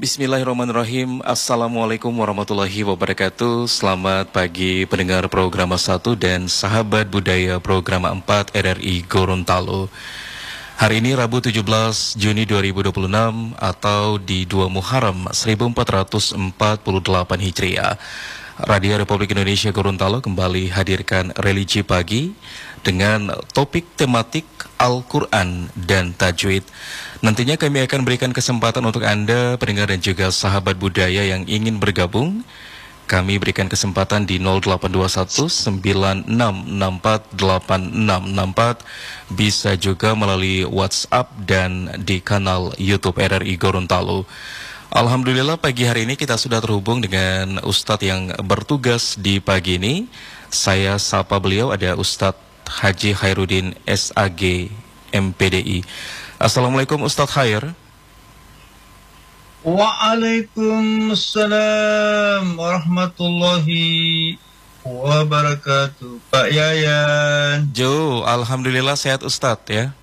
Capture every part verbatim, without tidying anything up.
Bismillahirrahmanirrahim. Assalamualaikum warahmatullahi wabarakatuh. Selamat pagi pendengar program satu dan sahabat budaya program empat R R I Gorontalo. Hari ini Rabu tujuh belas Juni dua ribu dua puluh enam atau di dua Muharram seribu empat ratus empat puluh delapan Hijriah. Radio Republik Indonesia Gorontalo kembali hadirkan Religi Pagi dengan topik tematik Al-Quran dan Tajwid. Nantinya kami akan berikan kesempatan untuk Anda, pendengar dan juga sahabat budaya yang ingin bergabung. Kami berikan kesempatan di nol delapan dua satu sembilan enam enam empat delapan enam enam empat. Bisa juga melalui WhatsApp dan di kanal YouTube R R I Gorontalo. Alhamdulillah pagi hari ini kita sudah terhubung dengan Ustadz yang bertugas di pagi ini. Saya sapa beliau, ada Ustadz Haji Khairuddin S A G M P D I. Assalamualaikum Ustadz Khair. Waalaikumsalam warahmatullahi wabarakatuh. Pak Yayan. Jo, alhamdulillah sehat Ustadz ya.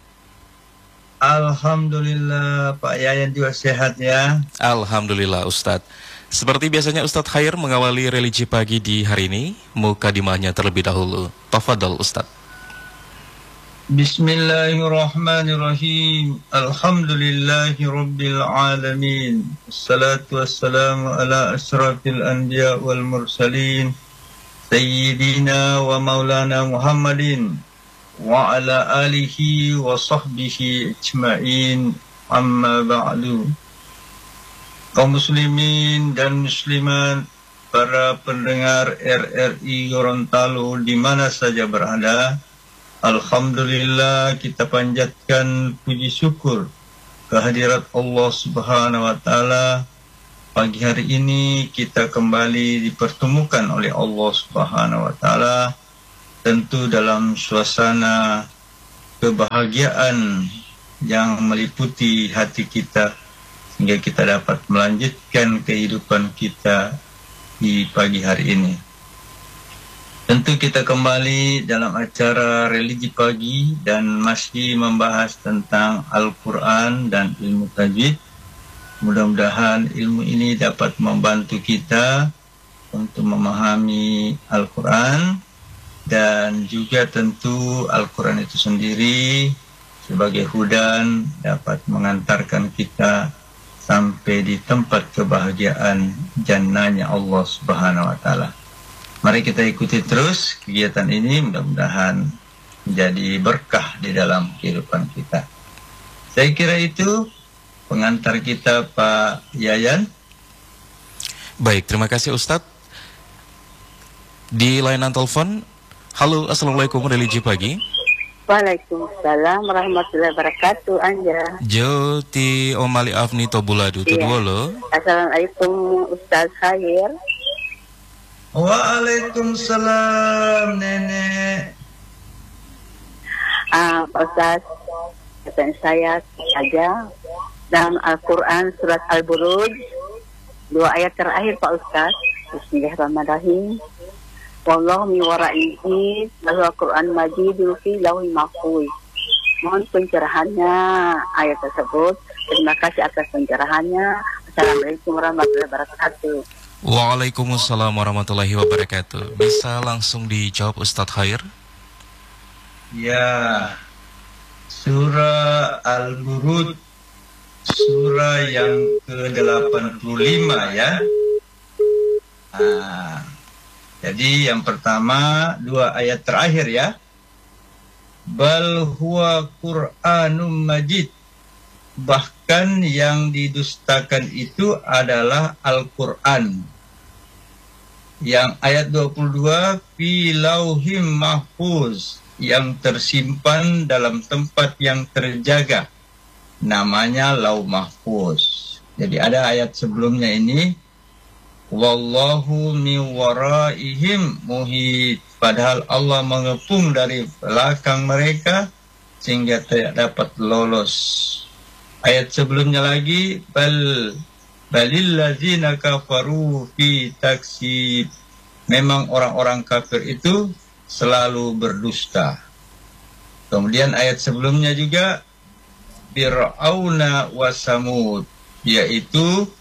Alhamdulillah Pak Yayan juga sehat ya. Alhamdulillah Ustadz. Seperti biasanya Ustadz Khair mengawali religi pagi di hari ini. Mukadimahnya terlebih dahulu. Tafadhol Ustadz. Bismillahirrahmanirrahim. Alhamdulillahi rabbil alamin. Assalatu wassalamu ala asyrafil anbiya wal mursalin. Sayyidina wa maulana Muhammadin. Wa ala alihi wa sahbihi ajma'in. Amma ba'du. Kaum muslimin dan muslimat, para pendengar R R I Gorontalo di mana saja berada, alhamdulillah kita panjatkan puji syukur kehadirat Allah Subhanahu wa taala. Pagi hari ini kita kembali dipertemukan oleh Allah Subhanahu wa taala, tentu dalam suasana kebahagiaan yang meliputi hati kita, sehingga kita dapat melanjutkan kehidupan kita di pagi hari ini. Tentu kita kembali dalam acara Religi Pagi dan masih membahas tentang Al-Quran dan ilmu tajwid. Mudah-mudahan ilmu ini dapat membantu kita untuk memahami Al-Quran, dan juga tentu Al-Quran itu sendiri sebagai hudan dapat mengantarkan kita sampai di tempat kebahagiaan jannahnya Allah Subhanahu wa taala. Mari kita ikuti terus kegiatan ini, mudah-mudahan menjadi berkah di dalam kehidupan kita. Saya kira itu pengantar kita Pak Yayan. Baik, terima kasih Ustadz. Di layanan telepon, halo, assalamualaikum religi pagi. Waalaikumsalam warahmatullahi wabarakatuh. Anja Jo ti Omali Afni Tobuladu iya. Tudwolo. Assalamualaikum Ustaz Khair. Waalaikumsalam Nenek. Ah, Pak Ustaz, kata saya saja dalam Al-Quran surat Al-Buruj, dua ayat terakhir Pak Ustaz. Bismillahirrahmanirrahim. Wallahu mi wara'ihi lahu Al-Quran majidul fi lauhil mahfuz. Mohon pencerahannya ayat tersebut. Terima kasih atas pencerahannya. Assalamualaikum warahmatullahi wabarakatuh. Waalaikumsalam warahmatullahi wabarakatuh. Bisa langsung dijawab Ustadz Khair? Ya, surah Al-Buruj, surah yang ke delapan puluh lima ya. Nah, jadi yang pertama dua ayat terakhir ya. Bal huwa Qur'anum Majid. Bahkan yang didustakan itu adalah Al-Quran. Yang ayat dua puluh dua, fi lauhim mahfuz, yang tersimpan dalam tempat yang terjaga, namanya Lauh Mahfuz. Jadi ada ayat sebelumnya ini, wallahu min waraihim muhit, padahal Allah mengepung dari belakang mereka sehingga tidak dapat lolos. Ayat sebelumnya lagi, bal balil ladzina kafaru fi taksib, memang orang-orang kafir itu selalu berdusta. Kemudian ayat sebelumnya juga Fir'auna wa Samud, yaitu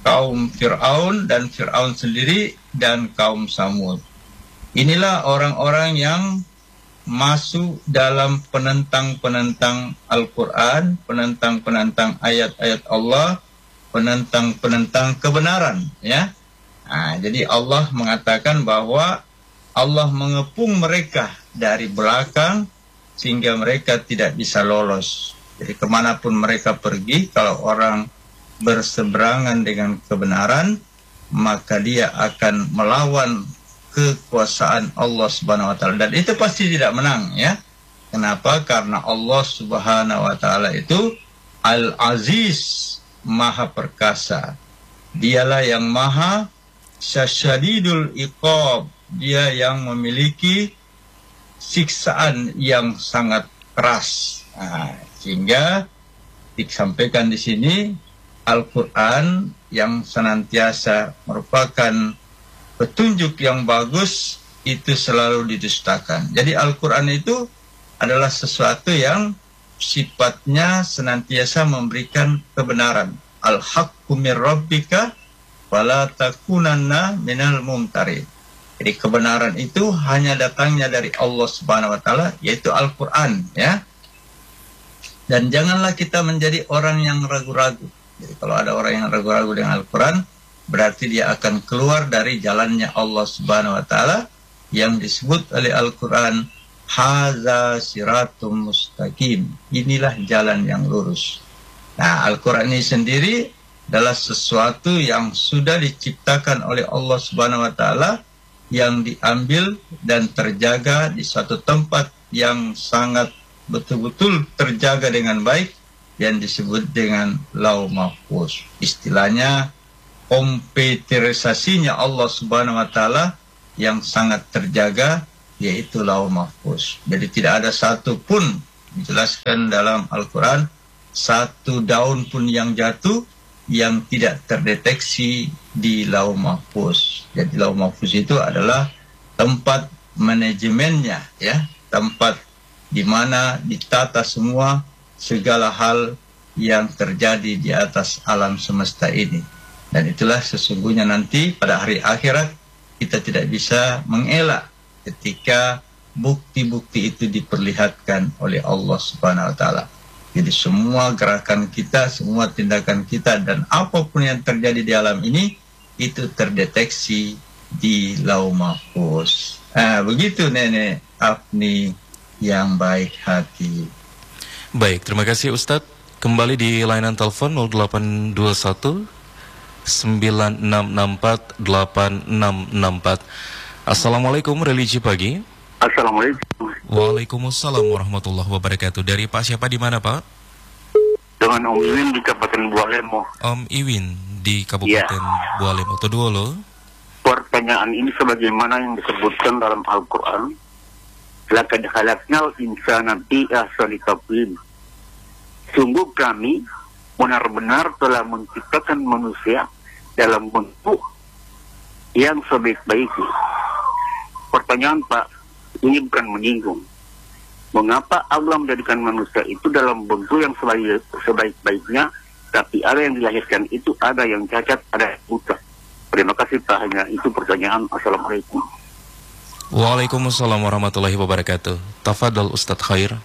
kaum Fir'aun dan Fir'aun sendiri dan kaum Samud. Inilah orang-orang yang masuk dalam penentang-penentang Al-Quran, penentang-penentang ayat-ayat Allah, penentang-penentang kebenaran, ya. Nah, jadi Allah mengatakan bahwa Allah mengepung mereka dari belakang sehingga mereka tidak bisa lolos. Jadi kemanapun mereka pergi, kalau orang berseberangan dengan kebenaran, maka dia akan melawan kekuasaan Allah Subhanahu wa taala, dan itu pasti tidak menang, ya. Kenapa? Karena Allah Subhanahu wa taala itu Al-Aziz, Maha Perkasa. Dialah yang Maha Syasyadidul Iqab, dia yang memiliki siksaan yang sangat keras. Nah, sehingga disampaikan di sini Al-Quran yang senantiasa merupakan petunjuk yang bagus itu selalu didustakan. Jadi Al-Quran itu adalah sesuatu yang sifatnya senantiasa memberikan kebenaran. Al-haqqu mir rabbika wala takunanna minal mumtarin. Jadi kebenaran itu hanya datangnya dari Allah Subhanahu wa taala, yaitu Al-Quran, ya. Dan janganlah kita menjadi orang yang ragu-ragu. Jadi kalau ada orang yang ragu-ragu dengan Al-Quran, berarti dia akan keluar dari jalannya Allah Subhanahu wa taala yang disebut oleh Al-Quran haza siratum mustaqim. Inilah jalan yang lurus. Nah, Al-Quran ini sendiri adalah sesuatu yang sudah diciptakan oleh Allah Subhanahu wa taala, yang diambil dan terjaga di suatu tempat yang sangat betul-betul terjaga dengan baik, yang disebut dengan Lauh Mahfuz. Istilahnya komputerisasinya Allah Subhanahu wa taala yang sangat terjaga, yaitu Lauh Mahfuz. Jadi tidak ada satu pun, dijelaskan dalam Al-Quran, satu daun pun yang jatuh yang tidak terdeteksi di Lauh Mahfuz. Jadi Lauh Mahfuz itu adalah tempat manajemennya, ya, tempat di mana ditata semua segala hal yang terjadi di atas alam semesta ini. Dan itulah sesungguhnya nanti pada hari akhirat kita tidak bisa mengelak ketika bukti-bukti itu diperlihatkan oleh Allah Subhanahu wa taala. Jadi semua gerakan kita, semua tindakan kita, dan apapun yang terjadi di alam ini, itu terdeteksi di Lauh Mahfuz. Nah, begitu Nenek Afni yang baik hati. Baik, terima kasih Ustadz. Kembali di layanan telepon nol delapan dua satu sembilan enam enam empat delapan enam enam empat. Assalamualaikum Religi Pagi. Assalamualaikum. Waalaikumsalam warahmatullahi wabarakatuh. Dari Pak siapa, di mana Pak? Dengan Om Iwin di Kabupaten Bualemo. Om Iwin di Kabupaten ya. Bualemo. Toduolo. Pertanyaan ini sebagaimana yang disebutkan dalam Al-Quran. Laqad khalaqnal insana fi ahsani taqwim. Sungguh kami benar-benar telah menciptakan manusia dalam bentuk yang sebaik-baiknya. Pertanyaan Pak, ini bukan menyinggung. Mengapa Allah menjadikan manusia itu dalam bentuk yang sebaik, sebaik-baiknya, tapi ada yang dilahirkan itu, ada yang cacat, ada yang buta. Terima kasih Pak, hanya itu pertanyaan. Assalamualaikum. Waalaikumsalam warahmatullahi wabarakatuh. Tafadhal Ustadz Khair.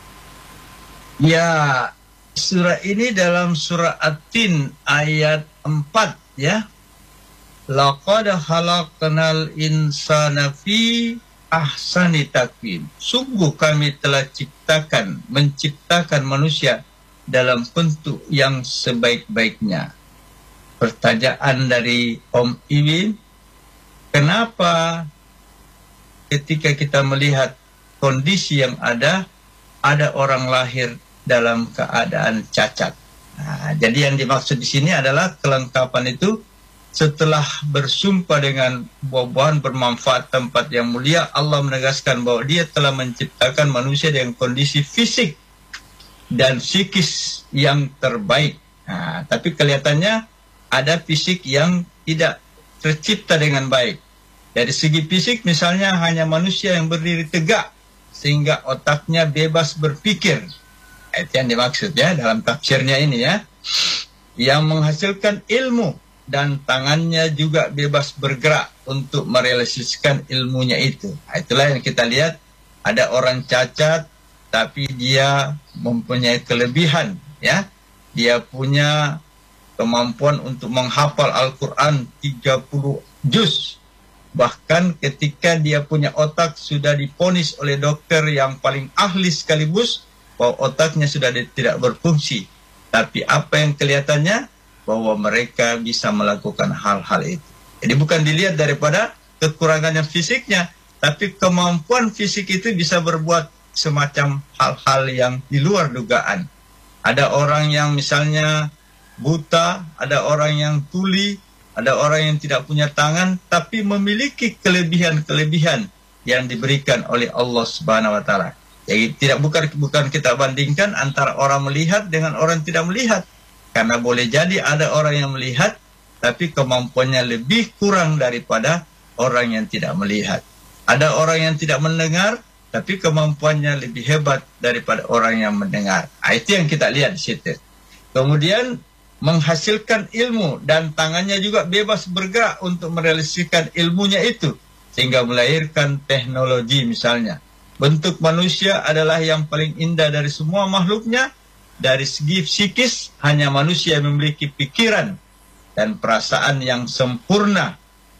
Ya, surah ini dalam surah At-Tin ayat empat, ya. Laqad khalaqnal insana fi ahsani taqwim. Sungguh kami telah ciptakan, menciptakan manusia dalam bentuk yang sebaik-baiknya. Pertanyaan dari Om Iwin, kenapa ketika kita melihat kondisi yang ada, ada orang lahir dalam keadaan cacat? Nah, jadi yang dimaksud di sini adalah kelengkapan itu. Setelah bersumpah dengan buah-buahan bermanfaat tempat yang mulia, Allah menegaskan bahwa dia telah menciptakan manusia dengan kondisi fisik dan psikis yang terbaik. Nah, tapi kelihatannya ada fisik yang tidak tercipta dengan baik. Dari segi fisik misalnya hanya manusia yang berdiri tegak sehingga otaknya bebas berpikir. Itu yang dimaksud ya dalam tafsirnya ini ya. Yang menghasilkan ilmu dan tangannya juga bebas bergerak untuk merealisasikan ilmunya itu. Nah, itulah yang kita lihat, ada orang cacat tapi dia mempunyai kelebihan, ya. Dia punya kemampuan untuk menghafal Al-Quran tiga puluh juz. Bahkan ketika dia punya otak sudah diponis oleh dokter yang paling ahli sekaligus bahwa otaknya sudah tidak berfungsi. Tapi apa yang kelihatannya? Bahwa mereka bisa melakukan hal-hal itu. Jadi bukan dilihat daripada kekurangannya fisiknya, tapi kemampuan fisik itu bisa berbuat semacam hal-hal yang di luar dugaan. Ada orang yang misalnya buta, ada orang yang tuli, ada orang yang tidak punya tangan, tapi memiliki kelebihan-kelebihan yang diberikan oleh Allah Subhanahu Wa Taala. Jadi tidak bukan bukan kita bandingkan antara orang melihat dengan orang tidak melihat, karena boleh jadi ada orang yang melihat, tapi kemampuannya lebih kurang daripada orang yang tidak melihat. Ada orang yang tidak mendengar, tapi kemampuannya lebih hebat daripada orang yang mendengar. Nah, itu yang kita lihat di situ. Kemudian menghasilkan ilmu dan tangannya juga bebas bergerak untuk merealisasikan ilmunya itu, sehingga melahirkan teknologi misalnya. Bentuk manusia adalah yang paling indah dari semua makhluknya. Dari segi psikis, hanya manusia yang memiliki pikiran dan perasaan yang sempurna.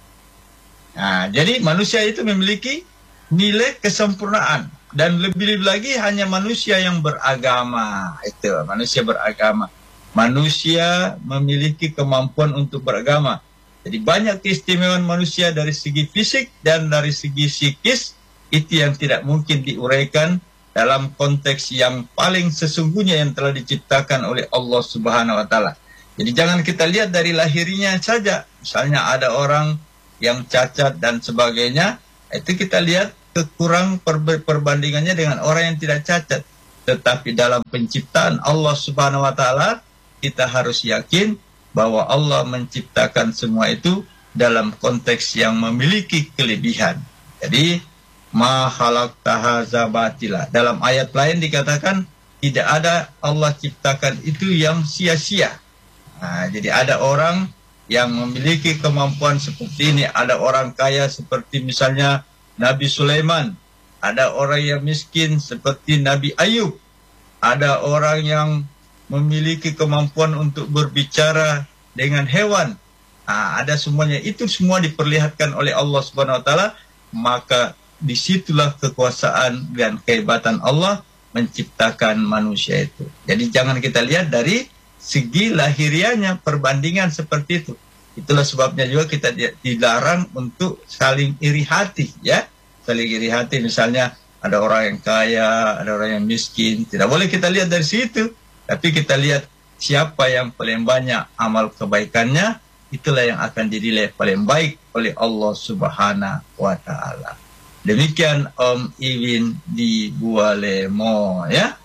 Nah, jadi manusia itu memiliki nilai kesempurnaan. Dan lebih-lebih lagi hanya manusia yang beragama. Itu, manusia beragama. Manusia memiliki kemampuan untuk beragama. Jadi banyak keistimewaan manusia dari segi fisik dan dari segi psikis. Itu yang tidak mungkin diuraikan dalam konteks yang paling sesungguhnya yang telah diciptakan oleh Allah Subhanahu Wa Taala. Jadi jangan kita lihat dari lahirnya saja. Misalnya ada orang yang cacat dan sebagainya, itu kita lihat kekurang perbandingannya dengan orang yang tidak cacat. Tetapi dalam penciptaan Allah Subhanahu Wa Taala, kita harus yakin bahwa Allah menciptakan semua itu dalam konteks yang memiliki kelebihan. Jadi ma khalaqtaha zabatila. Dalam ayat lain dikatakan tidak ada Allah ciptakan itu yang sia-sia. Nah, jadi ada orang yang memiliki kemampuan seperti ini. Ada orang kaya seperti misalnya Nabi Sulaiman. Ada orang yang miskin seperti Nabi Ayub. Ada orang yang memiliki kemampuan untuk berbicara dengan hewan. Nah, ada semuanya. Itu semua diperlihatkan oleh Allah Subhanahu Wa Taala. Maka disitulah kekuasaan dan kehebatan Allah menciptakan manusia itu. Jadi jangan kita lihat dari segi lahirianya, perbandingan seperti itu. Itulah sebabnya juga kita dilarang untuk saling iri hati, ya. Saling iri hati, misalnya ada orang yang kaya, ada orang yang miskin. Tidak boleh kita lihat dari situ. Tapi kita lihat siapa yang paling banyak amal kebaikannya, itulah yang akan dinilai paling baik oleh Allah Subhanahu Wa Taala. Demikian Om Iwin di Bualemo, ya.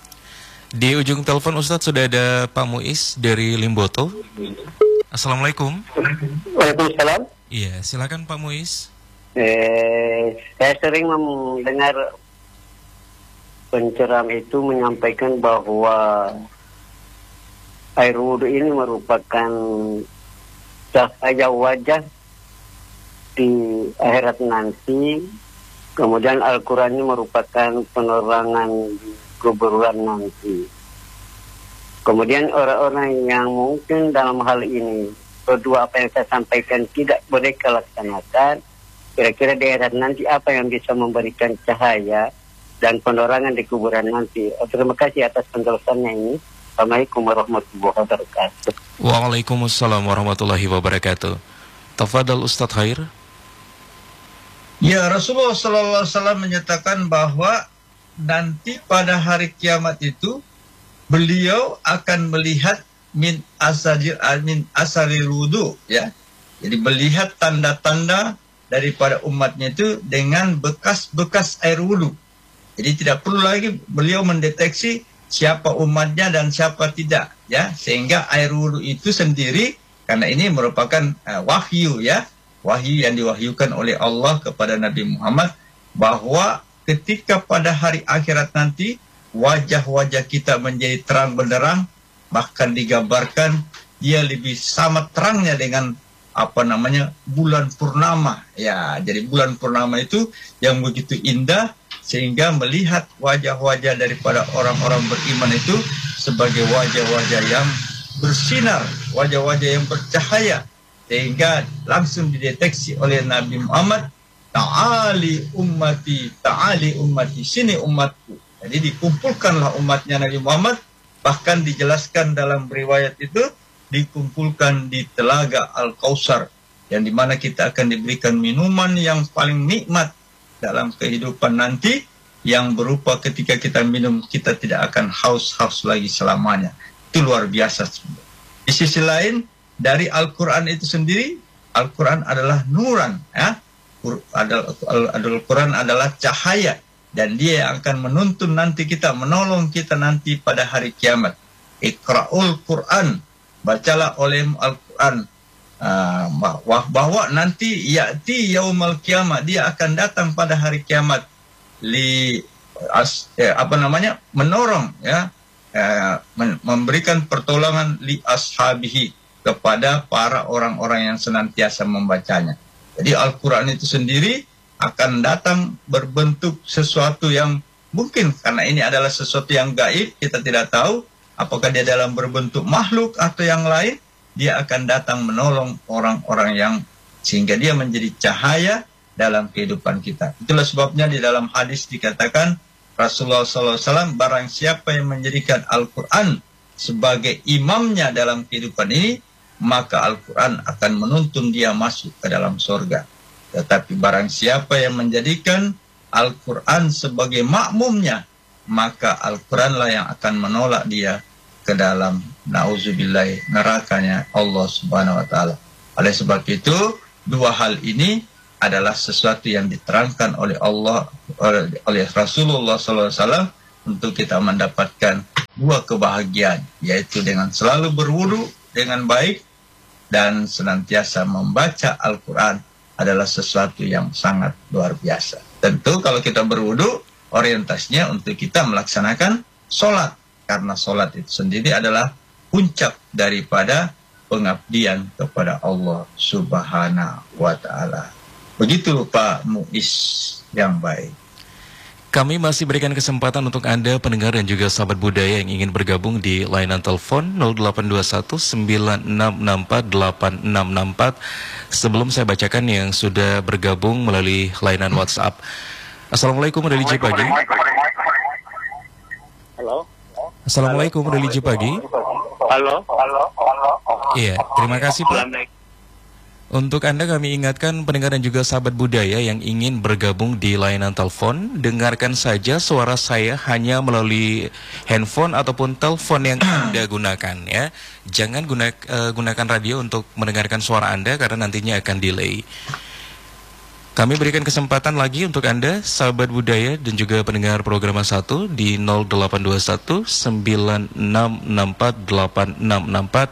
Di ujung telepon Ustadz sudah ada Pak Muiz dari Limboto. Assalamualaikum. Waalaikumsalam. Iya, silakan Pak Muiz. Eh, saya sering mendengar penceram itu menyampaikan bahwa air wudhu ini merupakan cahaya wajah di akhirat nanti. Kemudian Al-Quran ini merupakan penerangan di kuburan nanti. Kemudian orang-orang yang mungkin dalam hal ini kedua apa yang saya sampaikan tidak boleh laksanakan, kira-kira di akhirat nanti apa yang bisa memberikan cahaya dan penerangan di kuburan nanti. Oh, terima kasih atas penjelasannya ini. Assalamualaikum warahmatullahi wabarakatuh. Waalaikumsalam warahmatullahi wabarakatuh. Tafadhal Ustadz Khair. Ya, Rasulullah Sallallahu Alaihi Wasallam menyatakan bahwa nanti pada hari kiamat itu beliau akan melihat min asajir min asaril wudu, ya. Jadi melihat tanda-tanda daripada umatnya itu dengan bekas-bekas air wudu. Jadi tidak perlu lagi beliau mendeteksi siapa umatnya dan siapa tidak, ya. Sehingga air wudu itu sendiri, karena ini merupakan uh, wahyu, ya. Wahyu yang diwahyukan oleh Allah kepada Nabi Muhammad, bahwa ketika pada hari akhirat nanti wajah-wajah kita menjadi terang benderang, bahkan digambarkan dia lebih sama terangnya dengan apa namanya bulan purnama. Ya, jadi bulan purnama itu yang begitu indah sehingga melihat wajah-wajah daripada orang-orang beriman itu sebagai wajah-wajah yang bersinar, wajah-wajah yang bercahaya, sehingga langsung dideteksi oleh Nabi Muhammad, ta'ali ummati, ta'ali ummati, sini umatku. Jadi dikumpulkanlah umatnya Nabi Muhammad, bahkan dijelaskan dalam riwayat itu dikumpulkan di Telaga Al-Kautsar, yang dimana kita akan diberikan minuman yang paling nikmat dalam kehidupan nanti, yang berupa ketika kita minum kita tidak akan haus-haus lagi selamanya. Itu luar biasa. Di sisi lain dari Al-Quran itu sendiri, Al-Quran adalah nuran, ya. Al-Quran adalah cahaya, dan dia yang akan menuntun nanti kita, menolong kita nanti pada hari kiamat. Iqra'ul Quran, bacalah oleh Al-Quran. Uh, bahwa, bahwa nanti ya'ti yaumal kiamat, dia akan datang pada hari kiamat, li as, eh, apa namanya menorong, ya, eh, memberikan pertolongan li ashabihi, kepada para orang-orang yang senantiasa membacanya. Jadi Al-Quran itu sendiri akan datang berbentuk sesuatu yang mungkin, karena ini adalah sesuatu yang gaib, kita tidak tahu apakah dia dalam berbentuk makhluk atau yang lain. Dia akan datang menolong orang-orang yang, sehingga dia menjadi cahaya dalam kehidupan kita. Itulah sebabnya di dalam hadis dikatakan, Rasulullah shallallahu alaihi wasallam, barang siapa yang menjadikan Al-Quran sebagai imamnya dalam kehidupan ini, maka Al-Quran akan menuntun dia masuk ke dalam surga. Tetapi barang siapa yang menjadikan Al-Quran sebagai makmumnya, maka Al-Quranlah yang akan menolak dia ke dalam na'udzubillah nerakanya Allah Subhanahu wa taala. Oleh sebab itu, dua hal ini adalah sesuatu yang diterangkan oleh Allah, oleh, oleh Rasulullah shallallahu alaihi wasallam, untuk kita mendapatkan dua kebahagiaan, yaitu dengan selalu berwudu dengan baik dan senantiasa membaca Al-Quran adalah sesuatu yang sangat luar biasa. Tentu kalau kita berwudu, orientasinya untuk kita melaksanakan sholat, karena sholat itu sendiri adalah puncak daripada pengabdian kepada Allah Subhanahu wa ta'ala. Begitu Pak Muiz yang baik. Kami masih berikan kesempatan untuk Anda pendengar dan juga sahabat budaya yang ingin bergabung di layanan telepon nol delapan dua satu sembilan enam enam empat delapan enam enam empat. Sebelum saya bacakan yang sudah bergabung melalui layanan WhatsApp. Assalamualaikum, religi pagi. Halo. Assalamualaikum, religi pagi. Halo. Halo. Halo. Iya, terima kasih Pak. Untuk Anda kami ingatkan pendengar dan juga sahabat budaya yang ingin bergabung di layanan telepon, dengarkan saja suara saya hanya melalui handphone ataupun telepon yang Anda gunakan, ya. Jangan guna, uh, gunakan radio untuk mendengarkan suara Anda karena nantinya akan delay. Kami berikan kesempatan lagi untuk Anda, sahabat budaya dan juga pendengar program satu di nol delapan dua satu sembilan enam enam empat delapan enam enam empat.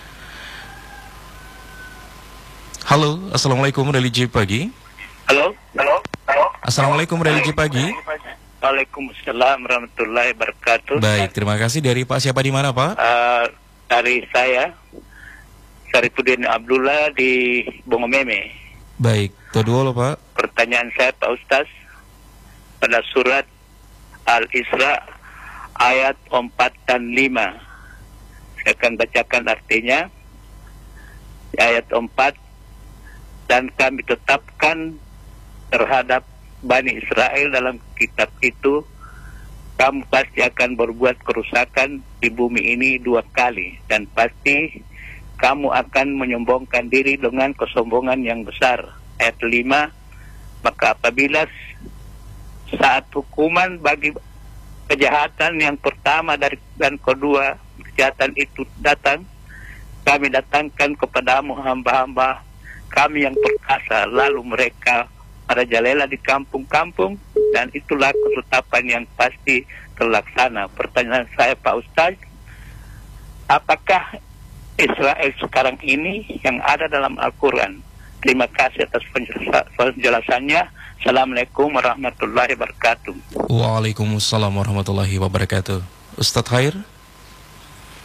Halo, Assalamualaikum, religi pagi. Halo, halo, halo. Assalamualaikum, religi pagi. Waalaikumsalam warahmatullahi wabarakatuh. Baik, terima kasih. Dari Pak siapa di mana Pak? Uh, dari saya, Syarifuddin Abdullah di Bongomeme. Baik, itu dulu Pak. Pertanyaan saya Pak Ustaz, pada surat Al-Isra ayat empat dan lima. Saya akan bacakan artinya. Ayat empat, dan kami tetapkan terhadap Bani Israel dalam kitab itu, kamu pasti akan berbuat kerusakan di bumi ini dua kali, dan pasti kamu akan menyombongkan diri dengan kesombongan yang besar. Ayat lima, maka apabila saat hukuman bagi kejahatan yang pertama dari dan kedua kejahatan itu datang, kami datangkan kepadamu hamba-hamba kami yang perkasa, lalu mereka pada jalela di kampung-kampung, dan itulah ketetapan yang pasti terlaksana. Pertanyaan saya Pak Ustaz, apakah Israel sekarang ini yang ada dalam Al-Quran? Terima kasih atas penjelasannya. Assalamualaikum warahmatullahi wabarakatuh. Waalaikumsalam warahmatullahi wabarakatuh. Ustadz Khair.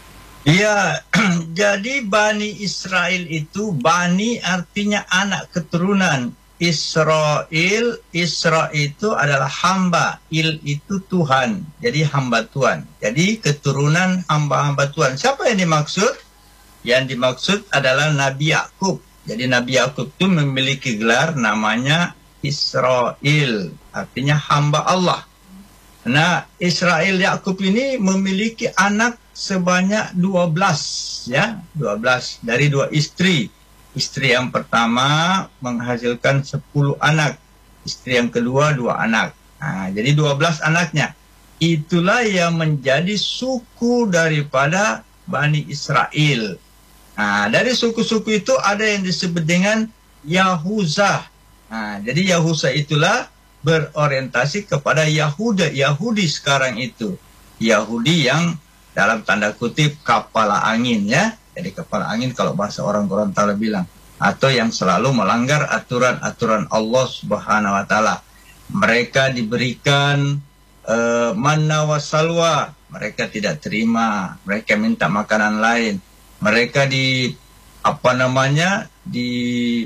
Ya, jadi Bani Israel itu, Bani artinya anak keturunan. Israel, Isra itu adalah hamba, Il itu Tuhan, jadi hamba Tuhan. Jadi keturunan hamba-hamba Tuhan. Siapa yang dimaksud? Yang dimaksud adalah Nabi Yakub. Jadi Nabi Yakub itu memiliki gelar namanya Israel, artinya hamba Allah. Nah, Israel Yakub ini memiliki anak sebanyak dua belas, ya, dua belas dari dua istri. Istri yang pertama menghasilkan sepuluh anak, istri yang kedua dua anak. Nah, jadi dua belas anaknya. Itulah yang menjadi suku daripada Bani Israel. Nah, dari suku-suku itu ada yang disebut dengan Yahuza. Nah, jadi Yahuza itulah berorientasi kepada Yahuda, Yahudi sekarang itu. Yahudi yang dalam tanda kutip kepala angin, ya. Jadi kepala angin kalau bahasa orang Gorontalo bilang. Atau yang selalu melanggar aturan-aturan Allah Subhanahu wa Ta'ala. Mereka diberikan uh, manna wa salwa. Mereka tidak terima. Mereka minta makanan lain. Mereka di, apa namanya, di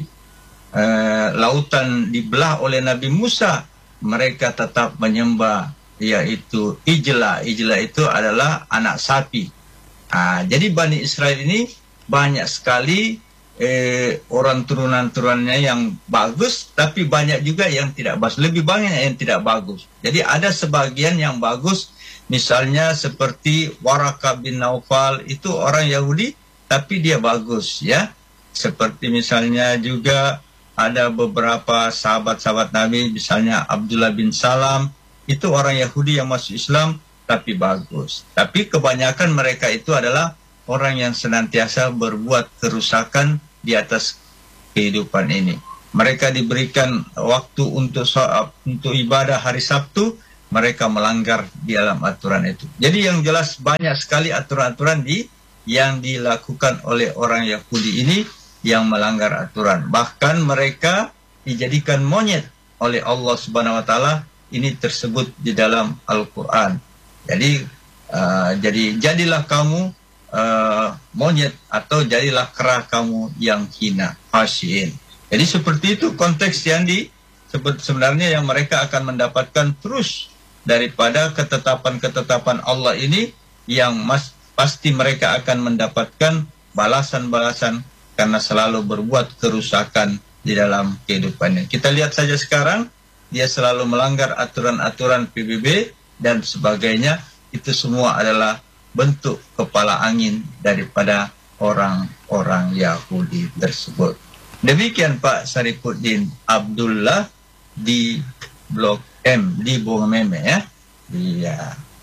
uh, lautan dibelah oleh Nabi Musa. Mereka tetap menyembah, yaitu Ijla. Ijla itu adalah anak sapi. Nah, jadi Bani Israel ini banyak sekali eh, orang turunan-turunannya yang bagus, tapi banyak juga yang tidak bagus. Lebih banyak yang tidak bagus. Jadi ada sebagian yang bagus, misalnya seperti Waraka bin Naufal, itu orang Yahudi, tapi dia bagus, ya. Seperti misalnya juga ada beberapa sahabat-sahabat Nabi, misalnya Abdullah bin Salam, itu orang Yahudi yang masuk Islam, tapi bagus. Tapi kebanyakan mereka itu adalah orang yang senantiasa berbuat kerusakan di atas kehidupan ini. Mereka diberikan waktu untuk untuk ibadah hari Sabtu, mereka melanggar di dalam aturan itu. Jadi yang jelas banyak sekali aturan-aturan di yang dilakukan oleh orang Yahudi ini yang melanggar aturan. Bahkan mereka dijadikan monyet oleh Allah Subhanahu wa Ta'ala. Ini tersebut di dalam Al-Quran. Jadi uh, jadi jadilah kamu uh, monyet, atau jadilah kera kamu yang hina, khasyin. Jadi seperti itu konteks yang di sebenarnya yang mereka akan mendapatkan terus daripada ketetapan-ketetapan Allah ini, yang mas, pasti mereka akan mendapatkan balasan-balasan karena selalu berbuat kerusakan di dalam kehidupannya. Kita lihat saja sekarang, dia selalu melanggar aturan-aturan P B B dan sebagainya. Itu semua adalah bentuk kepala angin daripada orang-orang Yahudi tersebut. Demikian Pak Sarifuddin Abdullah di Blok M di Bungmeme, ya. Iya.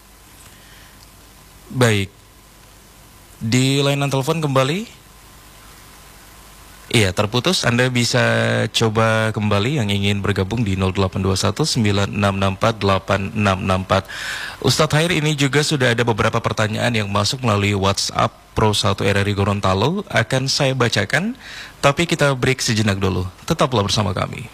Baik. Di layanan telepon kembali. Iya, terputus. Anda bisa coba kembali yang ingin bergabung di nol delapan dua satu sembilan enam enam empat delapan enam enam empat. Ustadz Khair, ini juga sudah ada beberapa pertanyaan yang masuk melalui WhatsApp Pro satu R R I Gorontalo. Akan saya bacakan, tapi kita break sejenak dulu. Tetaplah bersama kami.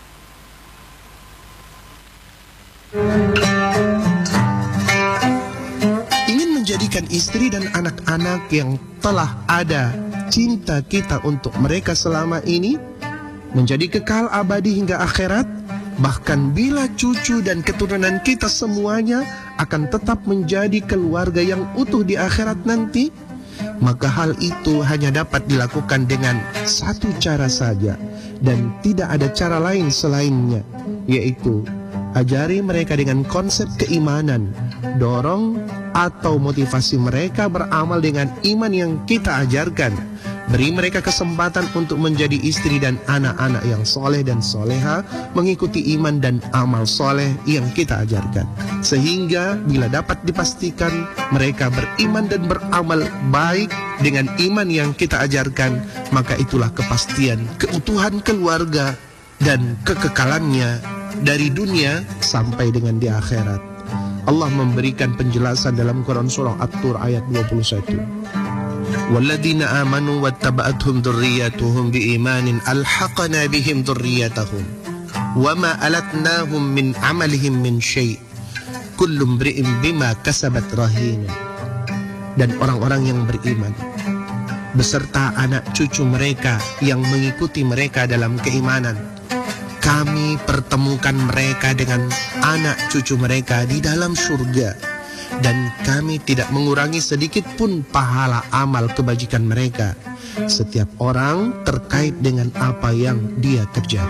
Ingin menjadikan istri dan anak-anak yang telah ada cinta kita untuk mereka selama ini menjadi kekal abadi hingga akhirat, bahkan bila cucu dan keturunan kita semuanya akan tetap menjadi keluarga yang utuh di akhirat nanti, maka hal itu hanya dapat dilakukan dengan satu cara saja dan tidak ada cara lain selainnya, yaitu ajari mereka dengan konsep keimanan, dorong atau motivasi mereka beramal dengan iman yang kita ajarkan. Beri mereka kesempatan untuk menjadi istri dan anak-anak yang soleh dan soleha, mengikuti iman dan amal soleh yang kita ajarkan. Sehingga bila dapat dipastikan mereka beriman dan beramal baik dengan iman yang kita ajarkan, maka itulah kepastian keutuhan keluarga dan kekekalannya dari dunia sampai dengan di akhirat. Allah memberikan penjelasan dalam Quran surah At-Tur ayat dua puluh satu. Walladzina amanu wattaba'athum dzurriyyatuhum biimanin alhaqna bihim dzurriyyatahum wama alatnahum min amalihim min syai' kullu imri'in bima kasabat rahin. dan orang-orang yang beriman, beserta anak cucu mereka yang mengikuti mereka dalam keimanan. Kami pertemukan mereka dengan anak cucu mereka di dalam surga, dan kami tidak mengurangi sedikit pun pahala amal kebajikan mereka, setiap orang terkait dengan apa yang dia kerjakan.